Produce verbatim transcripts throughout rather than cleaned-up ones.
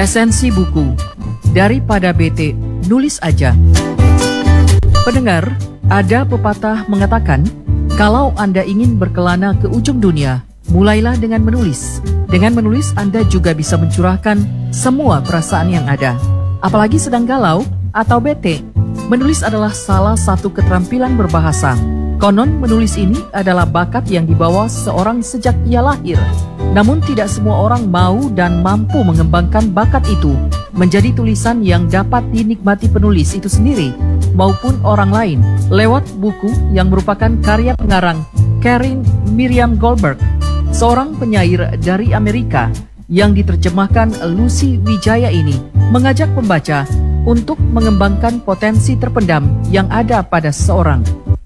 Esensi buku, daripada bete, nulis aja. Pendengar, ada pepatah mengatakan, kalau Anda ingin berkelana ke ujung dunia, mulailah dengan menulis. Dengan menulis, Anda juga bisa mencurahkan semua perasaan yang ada. Apalagi sedang galau atau bete, menulis adalah salah satu keterampilan berbahasa. Konon menulis ini adalah bakat yang dibawa seorang sejak ia lahir. Namun tidak semua orang mau dan mampu mengembangkan bakat itu menjadi tulisan yang dapat dinikmati penulis itu sendiri maupun orang lain lewat buku yang merupakan karya pengarang Karin Miriam Goldberg, seorang penyair dari Amerika yang diterjemahkan Lucy Wijaya ini mengajak pembaca untuk mengembangkan potensi terpendam yang ada pada seseorang.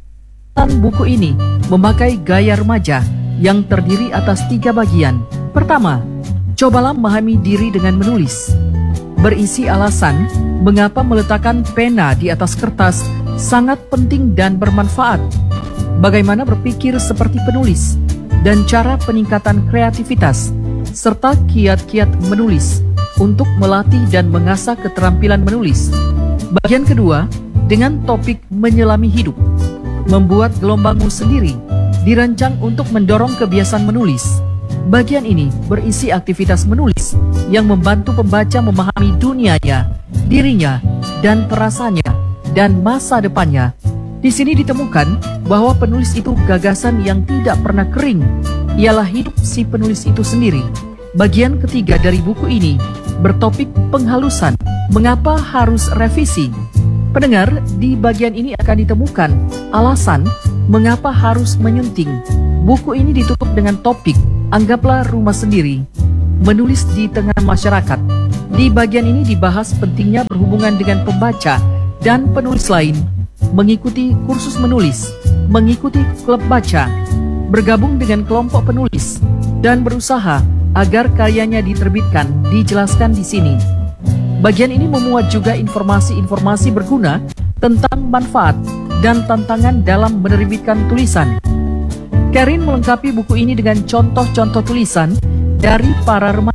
Buku ini memakai gaya remaja yang terdiri atas tiga bagian. Pertama, cobalah memahami diri dengan menulis. Berisi alasan mengapa meletakkan pena di atas kertas sangat penting dan bermanfaat. Bagaimana berpikir seperti penulis dan cara peningkatan kreativitas serta kiat-kiat menulis untuk melatih dan mengasah keterampilan menulis. Bagian kedua, dengan topik menyelami hidup. Membuat gelombangmu sendiri, dirancang untuk mendorong kebiasaan menulis. Bagian ini berisi aktivitas menulis yang membantu pembaca memahami dunianya, dirinya, dan perasaannya, dan masa depannya. Di sini ditemukan bahwa penulis itu gagasan yang tidak pernah kering, ialah hidup si penulis itu sendiri. Bagian ketiga dari buku ini bertopik penghalusan, mengapa harus revisi. Pendengar, di bagian ini akan ditemukan alasan mengapa harus menyunting. Buku ini ditutup dengan topik, anggaplah rumah sendiri, menulis di tengah masyarakat. Di bagian ini dibahas pentingnya berhubungan dengan pembaca dan penulis lain, mengikuti kursus menulis, mengikuti klub baca, bergabung dengan kelompok penulis, dan berusaha agar karyanya diterbitkan, dijelaskan di sini. Bagian ini memuat juga informasi-informasi berguna tentang manfaat dan tantangan dalam menerbitkan tulisan. Karin melengkapi buku ini dengan contoh-contoh tulisan dari para remaja,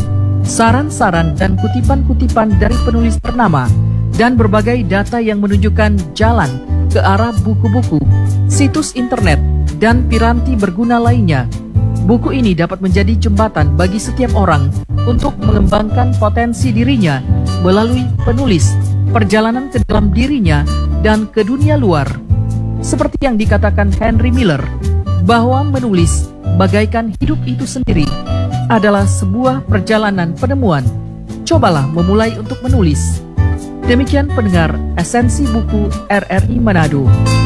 saran-saran dan kutipan-kutipan dari penulis ternama, dan berbagai data yang menunjukkan jalan ke arah buku-buku, situs internet, dan piranti berguna lainnya. Buku ini dapat menjadi jembatan bagi setiap orang untuk mengembangkan potensi dirinya melalui penulis, perjalanan ke dalam dirinya dan ke dunia luar. Seperti yang dikatakan Henry Miller, bahwa menulis bagaikan hidup itu sendiri adalah sebuah perjalanan penemuan. Cobalah memulai untuk menulis. Demikian pendengar, esensi buku R R I Manado.